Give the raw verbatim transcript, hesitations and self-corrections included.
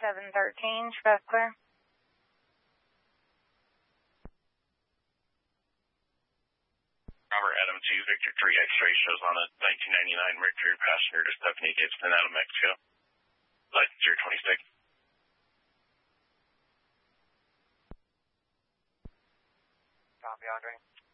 seven thirteen, Chevette clear. Robert Adam two, Victor three X-ray shows on a nineteen ninety-nine Mercury passenger to Stephanie Gibson out of Mexico. License zero twenty-six. Copy, Andre.